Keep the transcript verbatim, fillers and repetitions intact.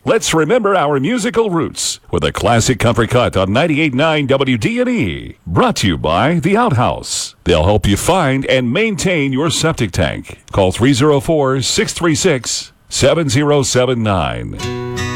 Let's remember our musical roots with a classic country cut on ninety-eight point nine W D and E. Brought to you by The Outhouse. They'll help you find and maintain your septic tank. Call three oh four, six three six, seven oh seven nine.